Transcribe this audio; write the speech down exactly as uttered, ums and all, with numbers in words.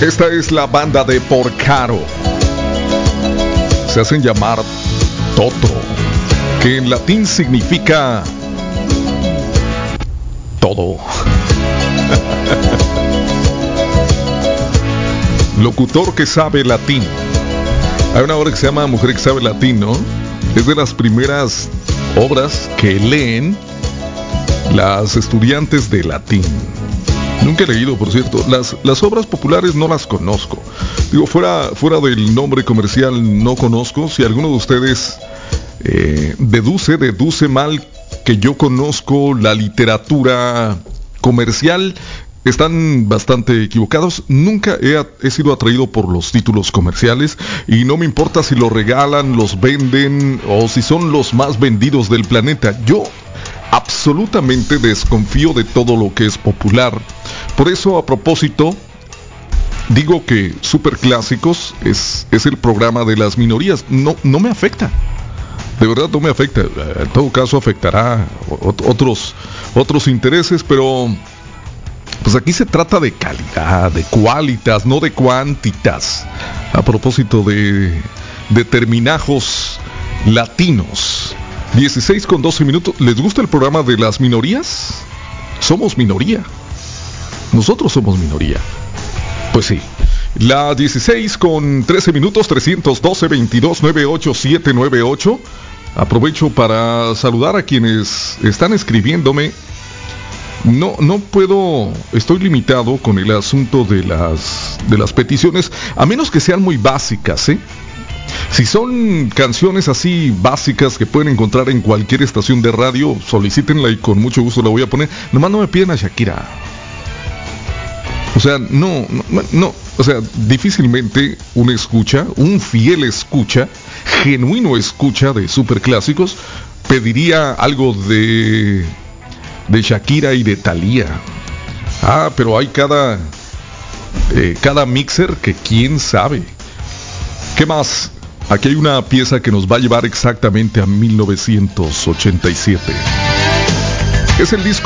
Esta es la banda de Porcaro. Se hacen llamar Toto, que en latín significa todo. Locutor que sabe latín. Hay una obra que se llama Mujer que sabe latín, ¿no? Es de las primeras obras que leen las estudiantes de latín. Nunca he leído, por cierto. Las, las obras populares no las conozco. Digo, fuera, fuera del nombre comercial no conozco. Si alguno de ustedes eh, deduce, deduce mal que yo conozco la literatura comercial, están bastante equivocados. Nunca he, he sido atraído por los títulos comerciales y no me importa si los regalan, los venden o si son los más vendidos del planeta. Yo absolutamente desconfío de todo lo que es popular. Por eso, a propósito, digo que Superclásicos es, es el programa de las minorías. No, no me afecta. De verdad no me afecta. En todo caso afectará otros, otros intereses, pero pues aquí se trata de calidad, de qualitas, no de cuantitas. A propósito de, de terminajos latinos. dieciséis con doce minutos. ¿Les gusta el programa de las minorías? Somos minoría. Nosotros somos minoría. Pues sí. La dieciséis con trece minutos, trescientos doce, veintidós, noventa y ocho, setecientos noventa y ocho. Aprovecho para saludar a quienes están escribiéndome. No, no puedo, estoy limitado con el asunto de las, de las peticiones, a menos que sean muy básicas, ¿eh? Si son canciones así básicas que pueden encontrar en cualquier estación de radio, solicítenla y con mucho gusto la voy a poner. Nomás no me piden a Shakira. O sea, no, no, no, o sea, difícilmente un escucha, un fiel escucha, genuino escucha de Superclásicos, pediría algo de, de Shakira y de Thalía. Ah, pero hay cada, eh, cada mixer que quién sabe. ¿Qué más? Aquí hay una pieza que nos va a llevar exactamente a mil novecientos ochenta y siete. Es el disco